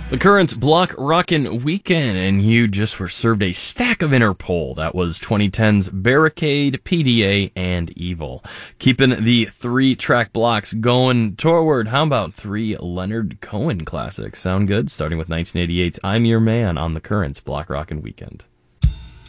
The Currents Block Rockin' Weekend, and you just were served a stack of Interpol. That was 2010's Barricade, PDA, and Evil. Keeping the 3-track blocks going toward, how about 3 Leonard Cohen classics? Sound good? Starting with 1988's I'm Your Man on The Currents Block Rockin' Weekend.